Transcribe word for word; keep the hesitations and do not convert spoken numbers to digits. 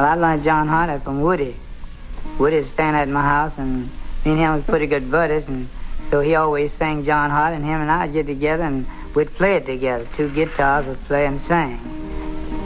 I learned John Hardy from Woody. Woody was staying at my house, and me and him was pretty good buddies, and so he always sang John Hardy, and him and I get together, and we'd play it together. Two guitars would play and sing.